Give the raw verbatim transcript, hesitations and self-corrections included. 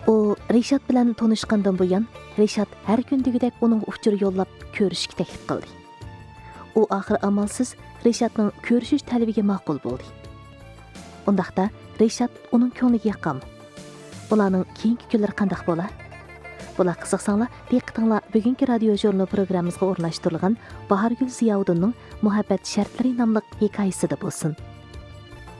U Rishad bilan tanışqandan buyon Rishad har kundagidek uning uchur yo'llab ko'rishga taklif qildi. U oxir amalsiz Rishadning ko'rishish talabiga ma'qul bo'ldi. Undaqda Rishad uning ko'ngliga yoqqan. Ularning keyingi kunlari qanday bo'lar? Bular qiziqsanglar, diqqatinglar bugungi radio jurnal programmamizga o'rnashtirilgan Bahargul Ziyovuddinning Muhabbat shartlari nomli hikoyasida bo'lsin.